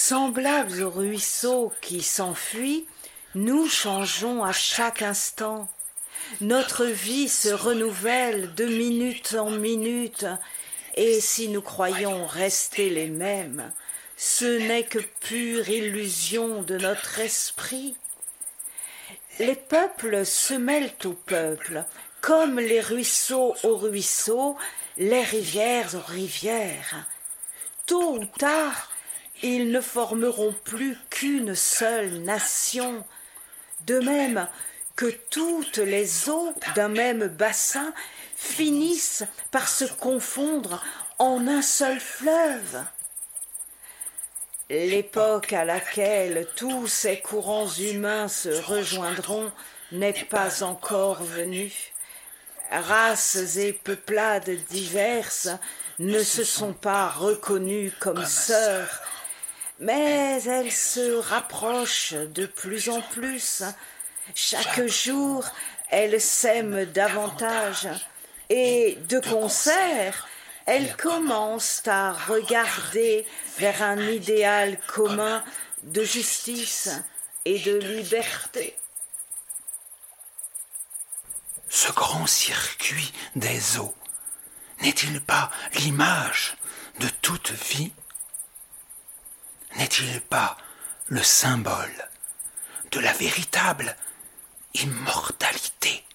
Semblables aux ruisseaux qui s'enfuient, nous changeons à chaque instant. Notre vie se renouvelle de minute en minute, et si nous croyons rester les mêmes, ce n'est que pure illusion de notre esprit. Les peuples se mêlent aux peuples, comme les ruisseaux aux ruisseaux, les rivières aux rivières. Tôt ou tard, ils ne formeront plus qu'une seule nation, de même que toutes les eaux d'un même bassin finissent par se confondre en un seul fleuve. L'époque à laquelle tous ces courants humains se rejoindront n'est pas encore venue. Races et peuplades diverses ne se sont pas reconnues comme sœurs, mais elles se rapprochent de plus en plus. Chaque jour, elles s'aiment davantage, et de concert, elles commencent à regarder vers un idéal commun de justice et de liberté. Ce grand circuit des eaux n'est-il pas l'image de toute vie? N'est-il pas le symbole de la véritable immortalité?